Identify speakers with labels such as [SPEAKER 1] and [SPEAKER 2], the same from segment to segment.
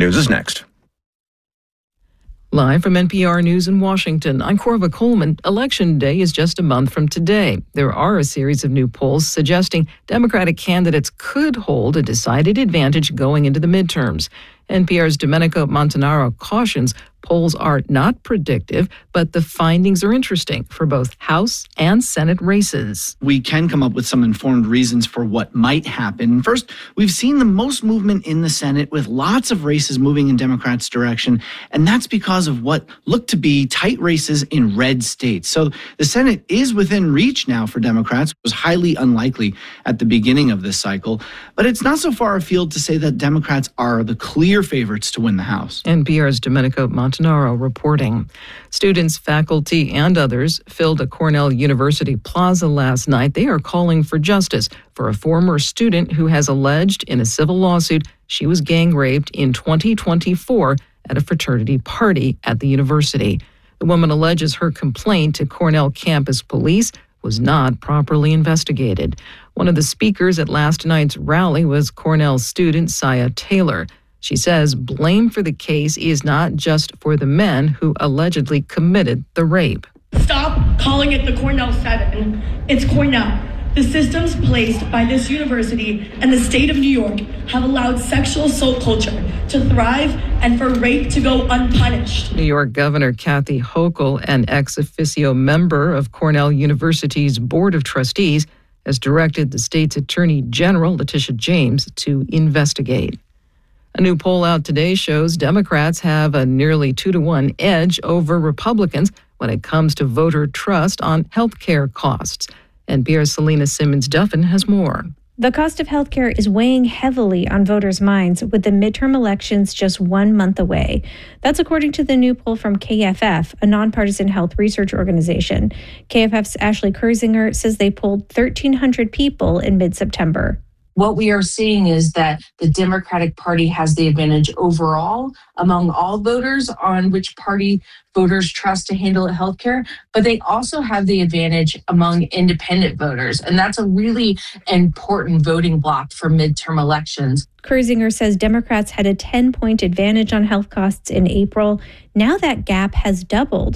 [SPEAKER 1] News is next.
[SPEAKER 2] Live from NPR News in Washington, I'm Corva Coleman. Election Day is just a month from today. There are a series of new polls suggesting Democratic candidates could hold a decided advantage going into the midterms. NPR's Domenico Montanaro cautions polls are not predictive, but the findings are interesting for both House and Senate races.
[SPEAKER 3] We can come up with some informed reasons for what might happen. First, we've seen the most movement in the Senate with lots of races moving in Democrats' direction, and that's because of what look to be tight races in red states. So the Senate is within reach now for Democrats. It was highly unlikely at the beginning of this cycle, but it's not so far afield to say that Democrats are the clear favorites to win the House.
[SPEAKER 2] NPR's Domenico Montanaro reporting. Students, faculty, and others filled a Cornell University plaza last night. They are calling for justice for a former student who has alleged in a civil lawsuit she was gang raped in 2024 at a fraternity party at the university. The woman alleges her complaint to Cornell campus police was not properly investigated. One of the speakers at last night's rally was Cornell student Saya Taylor. She says blame for the case is not just for the men who allegedly committed the rape.
[SPEAKER 4] Stop calling it the Cornell 7. It's Cornell. The systems placed by this university and the state of New York have allowed sexual assault culture to thrive and for rape to go unpunished.
[SPEAKER 2] New York Governor Kathy Hochul, an ex officio member of Cornell University's Board of Trustees, has directed the state's Attorney General, Letitia James, to investigate. A new poll out today shows Democrats have a nearly 2-to-1 edge over Republicans when it comes to voter trust on health care costs. NPR's Selena Simmons-Duffin has more.
[SPEAKER 5] The cost of healthcare is weighing heavily on voters' minds with the midterm elections just 1 month away. That's according to the new poll from KFF, a nonpartisan health research organization. KFF's Ashley Kurzinger says they polled 1,300 people in mid-September.
[SPEAKER 6] What we are seeing is that the Democratic Party has the advantage overall among all voters on which party voters trust to handle healthcare, but they also have the advantage among independent voters. And that's a really important voting block for midterm elections.
[SPEAKER 5] Kurzinger says Democrats had a 10-point advantage on health costs in April. Now that gap has doubled.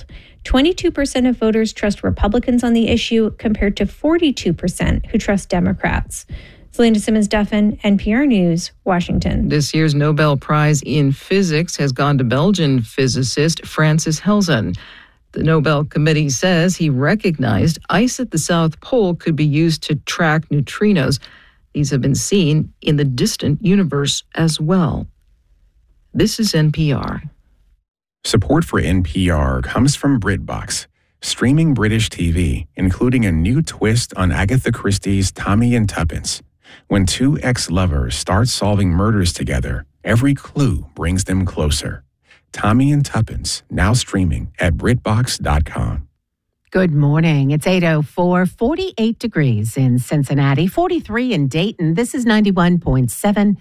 [SPEAKER 5] 22% of voters trust Republicans on the issue compared to 42% who trust Democrats. Selena Simmons-Duffin, NPR News, Washington.
[SPEAKER 2] This year's Nobel Prize in Physics has gone to Belgian physicist Francis Helsen. The Nobel Committee says he recognized ice at the South Pole could be used to track neutrinos. These have been seen in the distant universe as well. This is NPR.
[SPEAKER 7] Support for NPR comes from BritBox, streaming British TV, including a new twist on Agatha Christie's Tommy and Tuppence. When two ex-lovers start solving murders together, every clue brings them closer. Tommy and Tuppence, now streaming at BritBox.com.
[SPEAKER 8] Good morning. It's 8:04, 48 degrees in Cincinnati, 43 in Dayton. This is 91.7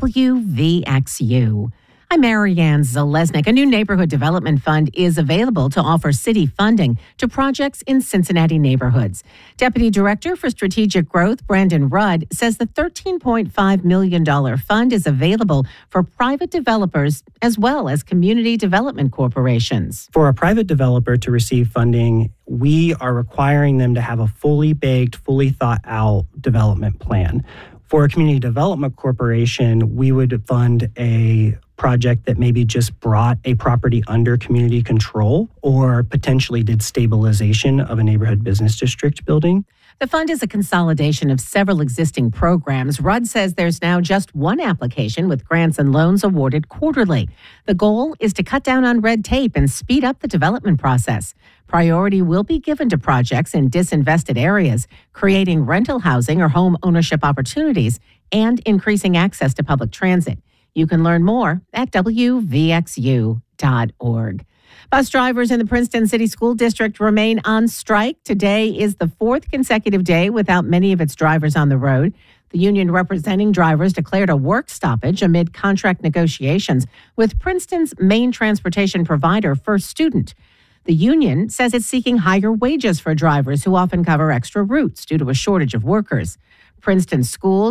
[SPEAKER 8] WVXU. I'm Marianne Zalesnik. A new neighborhood development fund is available to offer city funding to projects in Cincinnati neighborhoods. Deputy Director for Strategic Growth, Brandon Rudd, says the $13.5 million fund is available for private developers as well as community development corporations.
[SPEAKER 9] For a private developer to receive funding, we are requiring them to have a fully baked, fully thought out development plan. For a community development corporation, we would fund a project that maybe just brought a property under community control or potentially did stabilization of a neighborhood business district building.
[SPEAKER 8] The fund is a consolidation of several existing programs. Rudd says there's now just one application with grants and loans awarded quarterly. The goal is to cut down on red tape and speed up the development process. Priority will be given to projects in disinvested areas, creating rental housing or home ownership opportunities, and increasing access to public transit. You can learn more at WVXU.org. Bus drivers in the Princeton City School District remain on strike. Today is the fourth consecutive day without many of its drivers on the road. The union representing drivers declared a work stoppage amid contract negotiations with Princeton's main transportation provider, First Student. The union says it's seeking higher wages for drivers who often cover extra routes due to a shortage of workers. Princeton schools